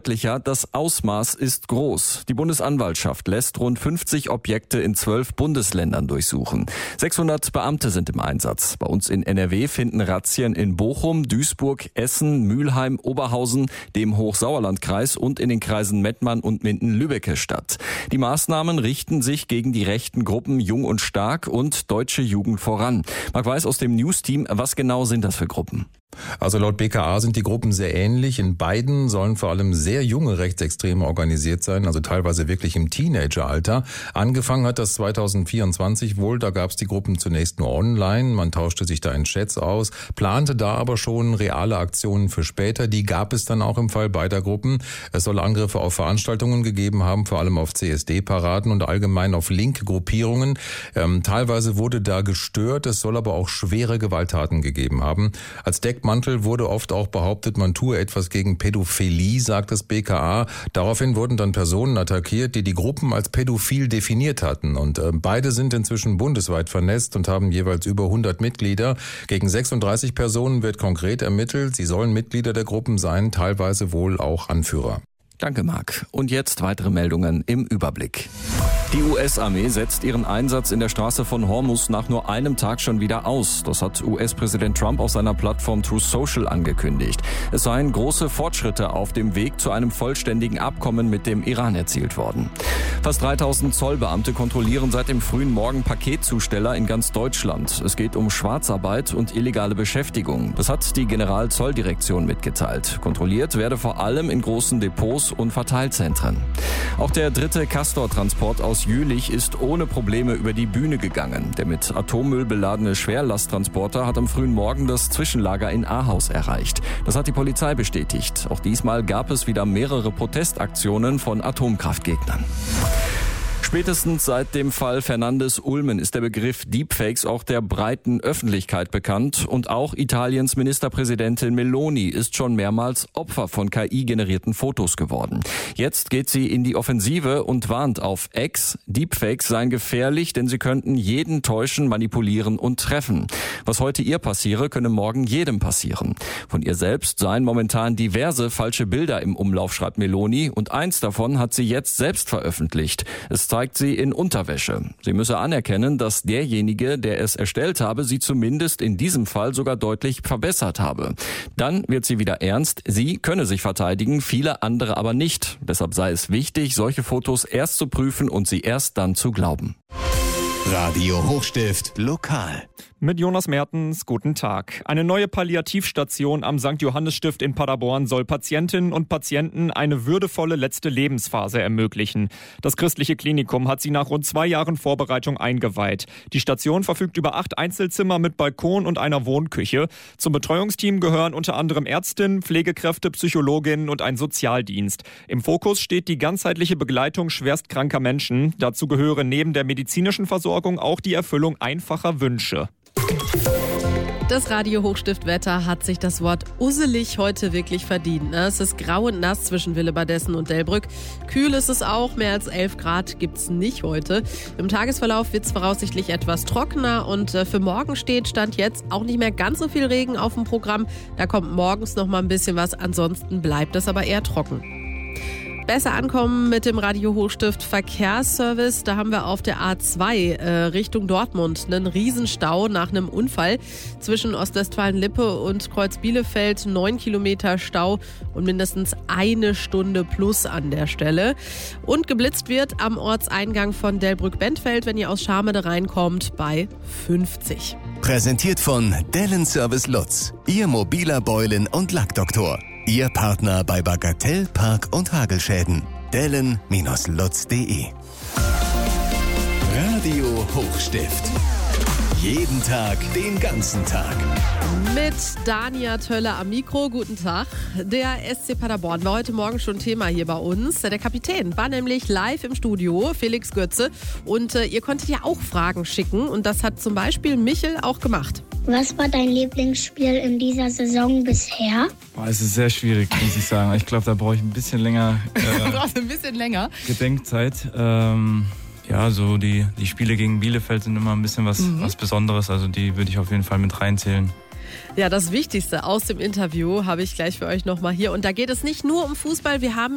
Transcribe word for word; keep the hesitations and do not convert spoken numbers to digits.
deutlicher, das Ausmaß ist groß. Die Bundesanwaltschaft lässt rund fünfzig Objekte in zwölf Bundesländern durchsuchen. sechshundert Beamte sind im Einsatz. Bei uns in N R W finden Razzien in Bochum, Duisburg, Essen, Mülheim, Oberhausen, dem Hochsauerlandkreis und in den Kreisen Mettmann und Minden-Lübbecke statt. Die Maßnahmen richten sich gegen die rechten Gruppen Jung und Stark und Deutsche Jugend voran. Marc Weiß aus dem News-Team, was genau sind das für Gruppen? Also laut B K A sind die Gruppen sehr ähnlich. In beiden sollen vor allem sehr junge Rechtsextreme organisiert sein, also teilweise wirklich im Teenageralter. Angefangen hat das zwanzig vierundzwanzig wohl, da gab es die Gruppen zunächst nur online. Man tauschte sich da in Chats aus, plante da aber schon reale Aktionen für später. Die gab es dann auch im Fall beider Gruppen. Es soll Angriffe auf Veranstaltungen gegeben haben, vor allem auf C S D-Paraden und allgemein auf linke Gruppierungen. Ähm, teilweise wurde da gestört, es soll aber auch schwere Gewalttaten gegeben haben. Als Deckmantel wurde oft auch behauptet, man tue etwas gegen Pädophilie, sagt das B K A. Daraufhin wurden dann Personen attackiert, die die Gruppen als pädophil definiert hatten. Und äh, beide sind inzwischen bundesweit vernetzt und haben jeweils über hundert Mitglieder. Gegen sechsunddreißig Personen wird konkret ermittelt. Sie sollen Mitglieder der Gruppen sein, teilweise wohl auch Anführer. Danke, Marc. Und jetzt weitere Meldungen im Überblick. Die U S-Armee setzt ihren Einsatz in der Straße von Hormuz nach nur einem Tag schon wieder aus. Das hat U S-Präsident Trump auf seiner Plattform Truth Social angekündigt. Es seien große Fortschritte auf dem Weg zu einem vollständigen Abkommen mit dem Iran erzielt worden. Fast dreitausend Zollbeamte kontrollieren seit dem frühen Morgen Paketzusteller in ganz Deutschland. Es geht um Schwarzarbeit und illegale Beschäftigung. Das hat die Generalzolldirektion mitgeteilt. Kontrolliert werde vor allem in großen Depots und Verteilzentren. Auch der dritte Castor-Transport aus Jülich ist ohne Probleme über die Bühne gegangen. Der mit Atommüll beladene Schwerlasttransporter hat am frühen Morgen das Zwischenlager in Ahaus erreicht. Das hat die Polizei bestätigt. Auch diesmal gab es wieder mehrere Protestaktionen von Atomkraftgegnern. Spätestens seit dem Fall Fernandes-Ulmen ist der Begriff Deepfakes auch der breiten Öffentlichkeit bekannt und auch Italiens Ministerpräsidentin Meloni ist schon mehrmals Opfer von K I-generierten Fotos geworden. Jetzt geht sie in die Offensive und warnt auf X, Deepfakes seien gefährlich, denn sie könnten jeden täuschen, manipulieren und treffen. Was heute ihr passiere, könne morgen jedem passieren. Von ihr selbst seien momentan diverse falsche Bilder im Umlauf, schreibt Meloni, und eins davon hat sie jetzt selbst veröffentlicht. Es zeigt sie in Unterwäsche. Sie müsse anerkennen, dass derjenige, der es erstellt habe, sie zumindest in diesem Fall sogar deutlich verbessert habe. Dann wird sie wieder ernst. Sie könne sich verteidigen, viele andere aber nicht. Deshalb sei es wichtig, solche Fotos erst zu prüfen und sie erst dann zu glauben. Radio Hochstift Lokal. Mit Jonas Mertens, guten Tag. Eine neue Palliativstation am Sankt Johannes-Stift in Paderborn soll Patientinnen und Patienten eine würdevolle letzte Lebensphase ermöglichen. Das christliche Klinikum hat sie nach rund zwei Jahren Vorbereitung eingeweiht. Die Station verfügt über acht Einzelzimmer mit Balkon und einer Wohnküche. Zum Betreuungsteam gehören unter anderem Ärztinnen, Pflegekräfte, Psychologinnen und ein Sozialdienst. Im Fokus steht die ganzheitliche Begleitung schwerstkranker Menschen. Dazu gehöre neben der medizinischen Versorgung auch die Erfüllung einfacher Wünsche. Das Radio Hochstift-Wetter hat sich das Wort usselig heute wirklich verdient. Es ist grau und nass zwischen Willebadessen und Delbrück. Kühl ist es auch, mehr als elf Grad gibt's nicht heute. Im Tagesverlauf wird's voraussichtlich etwas trockener und für morgen steht Stand jetzt auch nicht mehr ganz so viel Regen auf dem Programm. Da kommt morgens noch mal ein bisschen was, ansonsten bleibt es aber eher trocken. Besser ankommen mit dem Radio Hochstift Verkehrsservice. Da haben wir auf der A zwei äh, Richtung Dortmund einen Riesenstau nach einem Unfall. Zwischen Ostwestfalen-Lippe und Kreuz Bielefeld neun Kilometer Stau und mindestens eine Stunde plus an der Stelle. Und geblitzt wird am Ortseingang von Delbrück-Bentfeld, wenn ihr aus Scharmede reinkommt, bei fünfzig. Präsentiert von Dellen Service Lutz, Ihr mobiler Beulen- und Lackdoktor. Ihr Partner bei Bagatell, Park- und Hagelschäden. Dellen Lutz punkt de. Radio Hochstift. Jeden Tag, den ganzen Tag. Mit Dania Tölle am Mikro. Guten Tag. Der S C Paderborn war heute Morgen schon Thema hier bei uns. Der Kapitän war nämlich live im Studio, Felix Götze. Und äh, ihr konntet ja auch Fragen schicken. Und das hat zum Beispiel Michel auch gemacht. Was war dein Lieblingsspiel in dieser Saison bisher? Boah, es ist sehr schwierig, muss ich sagen. Ich glaube, da brauche ich ein bisschen länger äh, brauchst ein bisschen länger? Gedenkzeit. Ähm, ja, so die, die Spiele gegen Bielefeld sind immer ein bisschen was, mhm. was Besonderes. Also die würde ich auf jeden Fall mit reinzählen. Ja, das Wichtigste aus dem Interview habe ich gleich für euch nochmal hier. Und da geht es nicht nur um Fußball. Wir haben